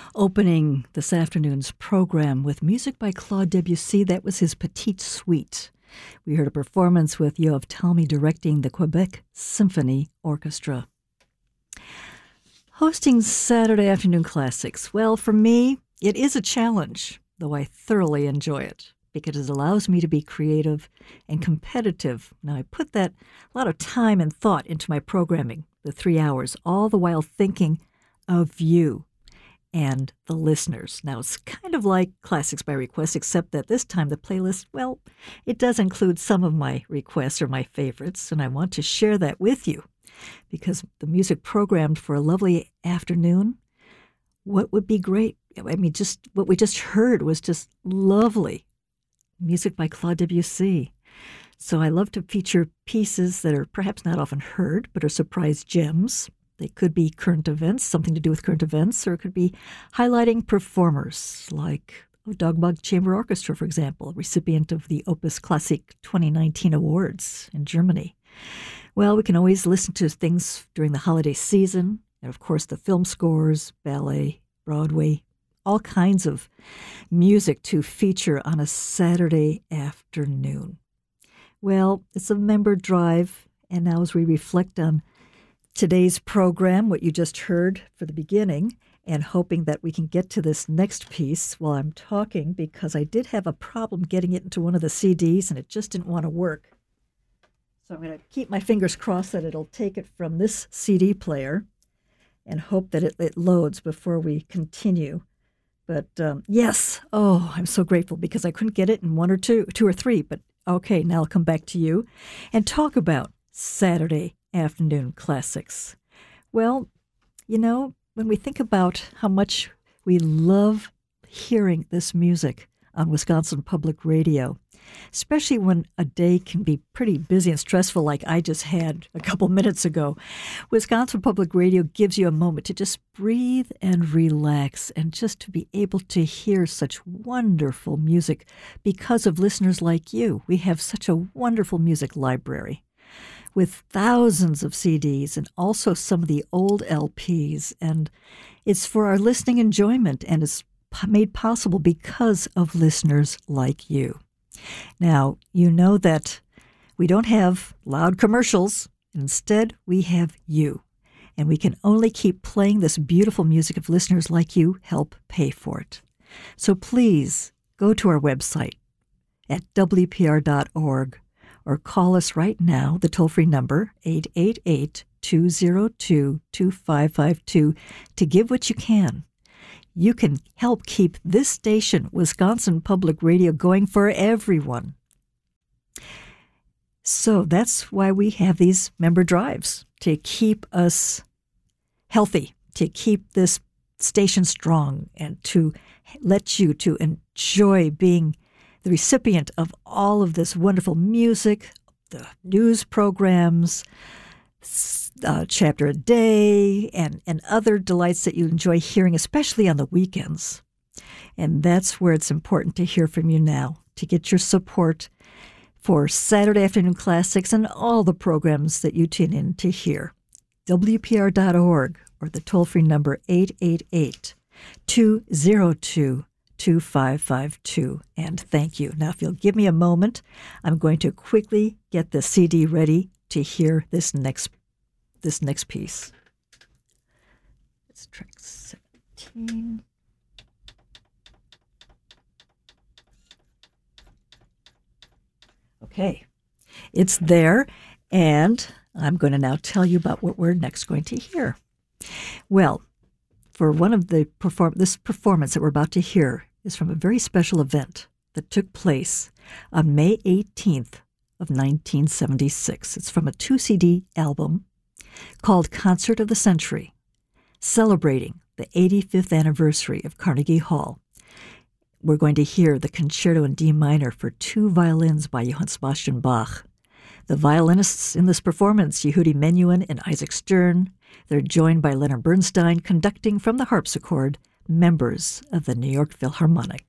Opening this afternoon's program with music by Claude Debussy, that was his Petite Suite. We heard a performance with Yoav Talmy directing the Quebec Symphony Orchestra. Hosting Saturday Afternoon Classics, well, for me, it is a challenge, though I thoroughly enjoy it, because it allows me to be creative and competitive. Now, I put that a lot of time and thought into my programming, the 3 hours, all the while thinking of you and the listeners. Now, it's kind of like Classics by Request, except that this time the playlist, well, it does include some of my requests or my favorites, and I want to share that with you because the music programmed for a lovely afternoon, what would be great? I mean, just what we just heard was just lovely music by Claude Debussy. So I love to feature pieces that are perhaps not often heard, but are surprise gems. They could be current events, something to do with current events, or it could be highlighting performers like Dogbog Chamber Orchestra, for example, recipient of the Opus Classic 2019 awards in Germany. Well, we can always listen to things during the holiday season, and of course the film scores, ballet, Broadway, all kinds of music to feature on a Saturday afternoon. Well, it's a member drive, and now as we reflect on today's program, what you just heard for the beginning, and hoping that we can get to this next piece while I'm talking, because I did have a problem getting it into one of the CDs, and it just didn't want to work. So I'm going to keep my fingers crossed that it'll take it from this CD player and hope that it loads before we continue. But yes, I'm so grateful because I couldn't get it in one or two or three. But okay, now I'll come back to you and talk about Saturday Afternoon Classics. Well, you know, when we think about how much we love hearing this music on Wisconsin Public Radio, especially when a day can be pretty busy and stressful like I just had a couple minutes ago, Wisconsin Public Radio gives you a moment to just breathe and relax and just to be able to hear such wonderful music because of listeners like you. We have such a wonderful music library with thousands of CDs and also some of the old LPs. And it's for our listening enjoyment, and it's made possible because of listeners like you. Now, you know that we don't have loud commercials. Instead, we have you. And we can only keep playing this beautiful music if listeners like you help pay for it. So please go to our website at WPR.org. or call us right now, the toll-free number, 888-202-2552, to give what you can. You can help keep this station, Wisconsin Public Radio, going for everyone. So that's why we have these member drives, to keep us healthy, to keep this station strong, and to let you to enjoy being the recipient of all of this wonderful music, the news programs, chapter a day, and other delights that you enjoy hearing, especially on the weekends. And that's where it's important to hear from you now, to get your support for Saturday Afternoon Classics and all the programs that you tune in to hear. WPR.org or the toll-free number 888-202-2552. And thank you. Now, if you'll give me a moment, I'm going to quickly get the CD ready to hear this next piece. It's track 17. Okay, it's there, and I'm going to now tell you about what we're next going to hear. Well, for one of the this performance that we're about to hear is from a very special event that took place on May 18th of 1976. It's from a 2-CD album called Concert of the Century, celebrating the 85th anniversary of Carnegie Hall. We're going to hear the Concerto in D minor for 2 violins by Johann Sebastian Bach. The violinists in this performance, Yehudi Menuhin and Isaac Stern, they're joined by Leonard Bernstein, conducting from the harpsichord, members of the New York Philharmonic.